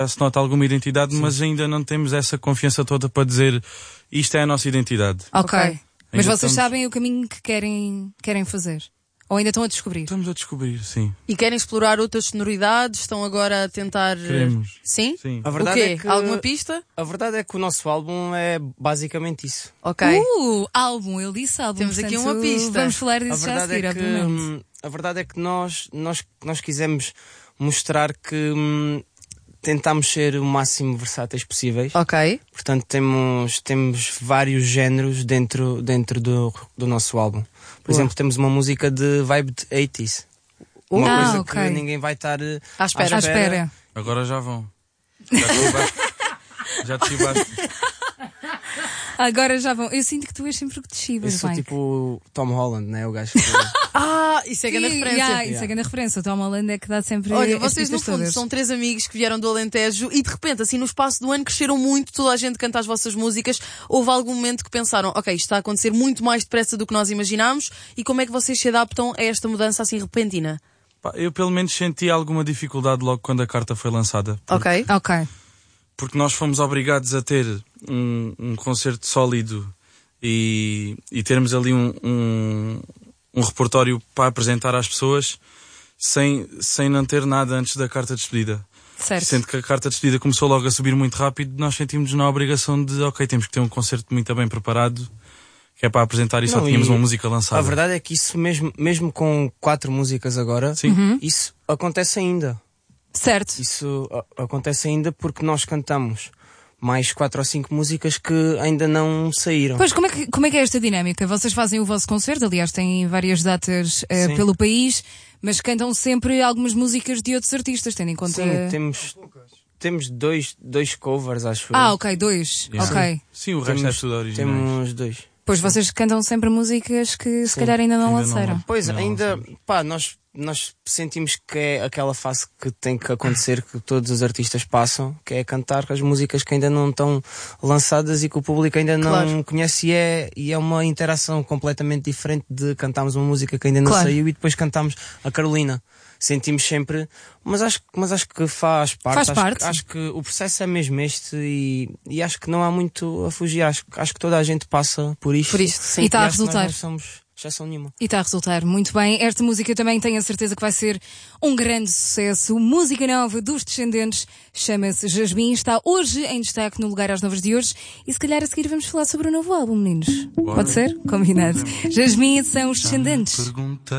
Já se nota alguma identidade, mas ainda não temos essa confiança toda para dizer isto é a nossa identidade. Ok. Mas Ainda vocês sabem o caminho que querem fazer? Ou ainda estão a descobrir? Estamos a descobrir, sim. E querem explorar outras sonoridades? Estão agora a tentar... Queremos. Sim? Sim. A O verdade quê? é que, Alguma pista? A verdade é que o nosso álbum é basicamente isso. Ok. Álbum, ele disse álbum. Temos aqui portanto, uma pista. Vamos falar A disso já a verdade seguir, é que, obviamente. a verdade é que nós quisemos mostrar que tentámos ser o máximo versáteis possíveis. Ok. Portanto, temos vários géneros dentro do nosso álbum. Por exemplo, temos uma música de vibe de 80s. Uma coisa ok. que ninguém vai estar À espera. À espera. Agora já vão. Já te chibaste. Agora já vão. Eu sinto que tu és sempre o que te Eu chibas, sou Mike. tipo o Tom Holland, né? O gajo que... Isso é grande Sim, referência. Isso é grande referência. O Tom Holland é que dá sempre Olha, as vocês no pistas fundo todas. são 3 amigos que vieram do Alentejo e de repente, assim, no espaço do ano cresceram muito, toda a gente canta as vossas músicas. Houve algum momento que pensaram, ok, isto está a acontecer muito mais depressa do que nós imaginámos, e como é que vocês se adaptam a esta mudança assim repentina? Pá, eu pelo menos senti alguma dificuldade logo quando a carta foi lançada. Ok. Ok. Porque nós fomos obrigados a ter um concerto sólido e termos ali um repertório para apresentar às pessoas sem não ter nada antes da carta de despedida. Certo. Sendo que a carta de despedida começou logo a subir muito rápido, nós sentimos na obrigação de, ok, temos que ter um concerto muito bem preparado, que é para apresentar e só tínhamos uma música lançada. A verdade é que isso mesmo com 4 músicas agora, isso acontece ainda. Certo. Isso acontece ainda porque nós cantamos mais 4 ou 5 músicas que ainda não saíram. Pois, como é que é esta dinâmica? Vocês fazem o vosso concerto, aliás, têm várias datas pelo país, mas cantam sempre algumas músicas de outros artistas, tendo em conta... Sim, temos dois covers, acho. Ok, 2. Yeah. Ok. Sim, o resto é tudo original. Temos 2. Pois vocês cantam sempre músicas que se calhar ainda não Ainda não lançaram. Pois, Não, ainda, pá, nós sentimos que é aquela fase que tem que acontecer, que todos os artistas passam, que é cantar as músicas que ainda não estão lançadas e que o público ainda não conhece, e é uma interação completamente diferente de cantarmos uma música que ainda não saiu e depois cantamos a Carolina. Sentimos sempre, mas acho que faz parte. Faz parte. Acho que o processo é mesmo este, e acho que não há muito a fugir. Acho que toda a gente passa por isto. Sim. E está a acho que nós resultar. não somos exceção nenhuma. E está a resultar muito bem. Esta música também tenho a certeza que vai ser um grande sucesso. Música nova dos Descendentes, chama-se Jasmim. Está hoje em destaque no Lugar às 9 de hoje. E se calhar a seguir vamos falar sobre o novo álbum, meninos. Bora. Pode ser? Combinado. Jasmim são os Descendentes.